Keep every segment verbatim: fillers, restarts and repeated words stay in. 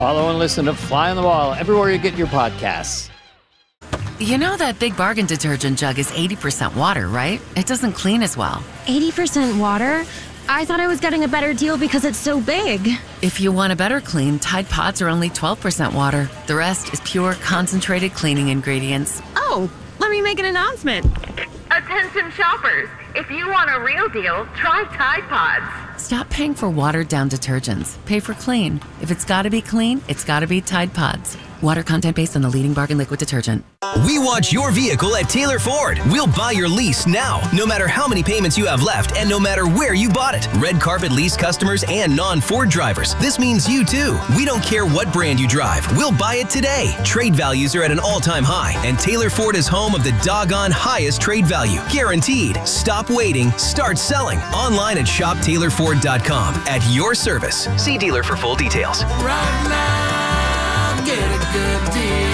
Follow and listen to Fly on the Wall everywhere you get your podcasts. You know that Big Bargain detergent jug is eighty percent water, right? It doesn't clean as well. eighty percent water? I thought I was getting a better deal because it's so big. If you want a better clean, Tide Pods are only twelve percent water. The rest is pure, concentrated cleaning ingredients. Oh, let me make an announcement. Attention shoppers, if you want a real deal, try Tide Pods. Stop paying for watered-down detergents. Pay for clean. If it's gotta be clean, it's gotta be Tide Pods. Water content based on the leading bargain liquid detergent. We watch your vehicle at Taylor Ford. We'll buy your lease now, no matter how many payments you have left and no matter where you bought it. Red carpet lease customers and non-Ford drivers. This means you too. We don't care what brand you drive. We'll buy it today. Trade values are at an all-time high, and Taylor Ford is home of the doggone highest trade value. Guaranteed. Stop waiting. Start selling. Online at shop taylor ford dot com. At your service. See dealer for full details. Right now, get a good deal.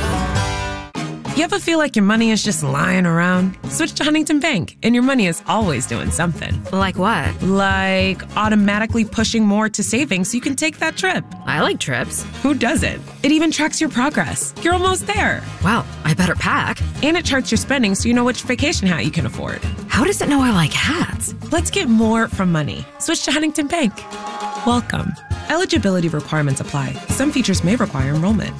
You ever feel like your money is just lying around? Switch to Huntington Bank, and your money is always doing something. Like what? Like automatically pushing more to savings so you can take that trip. I like trips. Who doesn't? It even tracks your progress. You're almost there. Wow, I better pack. And it charts your spending so you know which vacation hat you can afford. How does it know I like hats? Let's get more from money. Switch to Huntington Bank. Welcome. Eligibility requirements apply. Some features may require enrollment.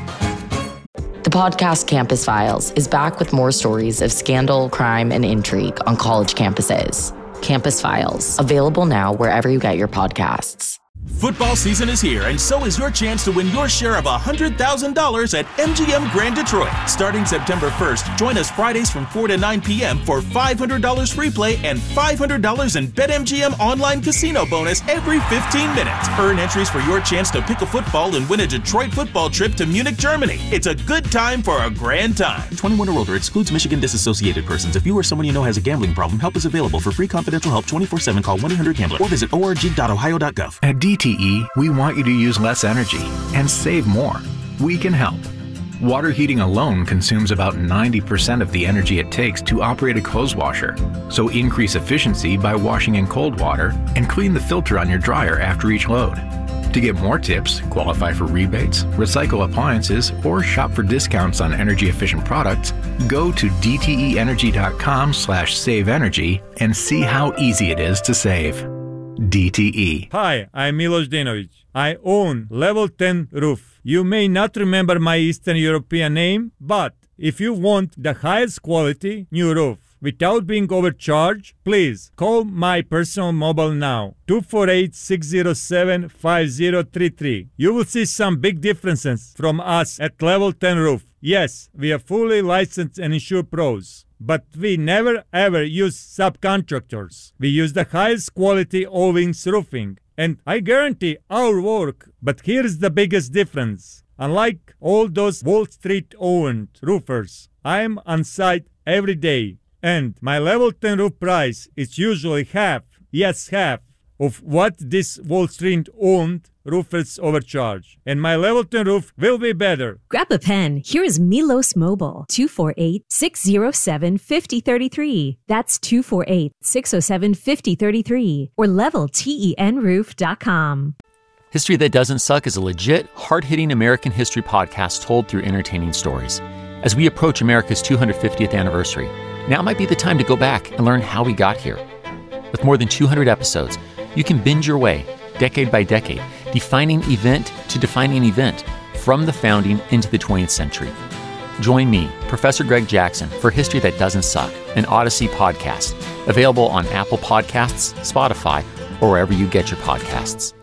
The podcast Campus Files is back with more stories of scandal, crime, and intrigue on college campuses. Campus Files, available now wherever you get your podcasts. Football season is here, and so is your chance to win your share of one hundred thousand dollars at M G M Grand Detroit. Starting September first, join us Fridays from four to nine p.m. for five hundred dollars free play and five hundred dollars in BetMGM online casino bonus every fifteen minutes. Earn entries for your chance to pick a football and win a Detroit football trip to Munich, Germany. It's a good time for a grand time. twenty-one or older excludes Michigan disassociated persons. If you or someone you know has a gambling problem, help is available. For free confidential help twenty-four seven, call one eight hundred gambler or visit o r g dot ohio dot gov. At D T E, we want you to use less energy and save more. We can help. Water heating alone consumes about ninety percent of the energy it takes to operate a clothes washer. So increase efficiency by washing in cold water and clean the filter on your dryer after each load. To get more tips, qualify for rebates, recycle appliances, or shop for discounts on energy-efficient products, go to d t e energy dot com slash save energy and see how easy it is to save. D T E. Hi, I'm Milos Dinovic. I own Level ten Roof. You may not remember my Eastern European name, but if you want the highest quality new roof without being overcharged, please call my personal mobile now, two four eight, six zero seven, five zero three three. You will see some big differences from us at Level ten Roof. Yes, we are fully licensed and insured pros, but we never ever use subcontractors. We use the highest quality Owings roofing, and I guarantee our work. But here's the biggest difference. Unlike all those Wall Street owned roofers, I'm on site every day, and my Level ten roof price is usually half, yes half, of what this Wall Street owned roofers overcharge. And my Level ten roof will be better. Grab a pen. Here is Milos Mobile. two four eight, six zero seven, five zero three three. That's two four eight, six zero seven, five zero three three. Or level ten roof dot com. History That Doesn't Suck is a legit, hard-hitting American history podcast told through entertaining stories. As we approach America's two hundred fiftieth anniversary, now might be the time to go back and learn how we got here. With more than two hundred episodes, you can binge your way, decade by decade, defining event to defining event, from the founding into the twentieth century. Join me, Professor Greg Jackson, for History That Doesn't Suck, an Odyssey podcast, available on Apple Podcasts, Spotify, or wherever you get your podcasts.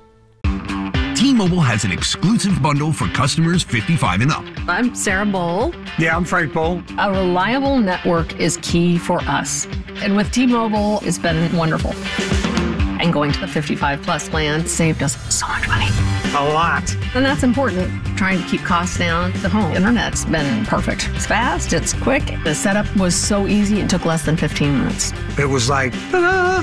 T-Mobile has an exclusive bundle for customers fifty-five and up. I'm Sarah Bowl. Yeah, I'm Frank Bowl. A reliable network is key for us. And with T-Mobile, it's been wonderful. And going to the fifty-five plus plan saved us so much money. A lot. And that's important. Trying to keep costs down. The home internet's been perfect. It's fast, it's quick. The setup was so easy, it took less than fifteen minutes. It was like, ta-da!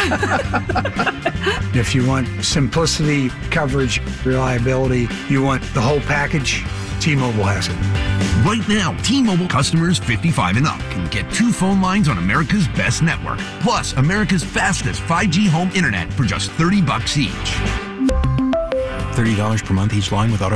If you want simplicity, coverage, reliability, you want the whole package, T-Mobile has it. Right now, T-Mobile customers fifty-five and up can get two phone lines on America's best network, plus America's fastest five G home internet for just thirty bucks each. thirty dollars per month each line with auto